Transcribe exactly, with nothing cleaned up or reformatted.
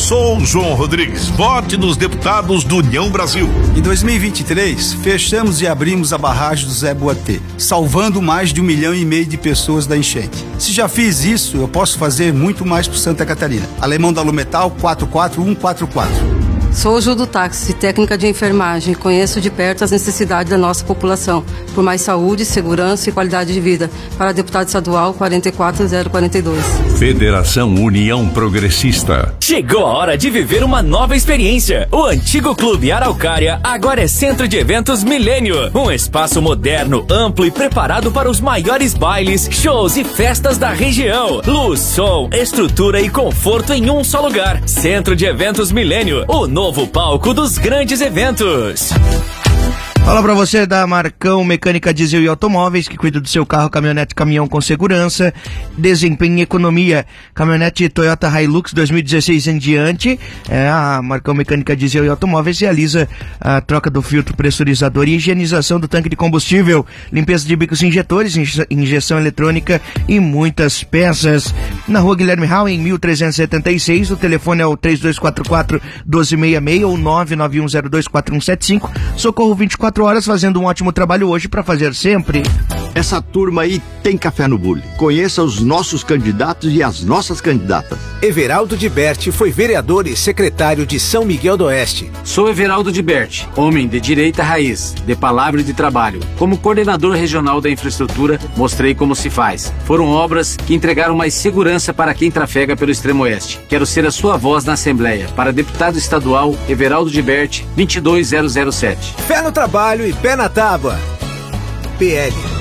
sou o João Rodrigues. Vote nos deputados do União Brasil. Em dois mil e vinte e três, fechamos e abrimos a barragem do Zé Boatê, salvando mais de um milhão e meio de pessoas da enchente. Se já fiz isso, eu posso fazer muito mais por Santa Catarina. Alemão da Lumetal quatro quatro um quatro quatro. Sou Ju do Táxi, técnica de enfermagem. Conheço de perto as necessidades da nossa população, por mais saúde, segurança e qualidade de vida. Para deputado estadual quarenta e quatro zero quarenta e dois. Federação União Progressista. Chegou a hora de viver uma nova experiência. O antigo Clube Araucária agora é Centro de Eventos Milênio. Um espaço moderno, amplo e preparado para os maiores bailes, shows e festas da região. Luz, som, estrutura e conforto em um só lugar. Centro de Eventos Milênio, o novo Novo palco dos grandes eventos. Fala pra você da Marcão Mecânica Diesel e Automóveis, que cuida do seu carro, caminhonete, caminhão com segurança, desempenho e economia. Caminhonete Toyota Hilux dois mil e dezesseis em diante, é, a Marcão Mecânica Diesel e Automóveis realiza a troca do filtro pressurizador e higienização do tanque de combustível, limpeza de bicos injetores, injeção eletrônica e muitas peças. Na rua Guilherme Hall, em mil trezentos e setenta e seis, o telefone é o três dois quatro quatro, um dois seis seis ou nove nove um zero dois quatro um sete cinco. Socorro vinte e quatro horas, fazendo um ótimo trabalho hoje para fazer sempre. Essa turma aí tem café no bule. Conheça os nossos candidatos e as nossas candidatas. Everaldo de Berti foi vereador e secretário de São Miguel do Oeste. Sou Everaldo de Berti, homem de direita raiz, de palavra e de trabalho. Como coordenador regional da infraestrutura, mostrei como se faz. Foram obras que entregaram mais segurança para quem trafega pelo extremo oeste. Quero ser a sua voz na Assembleia. Para deputado estadual, Everaldo de Berti, vinte e dois mil sete. Pé no trabalho e pé na tábua. P L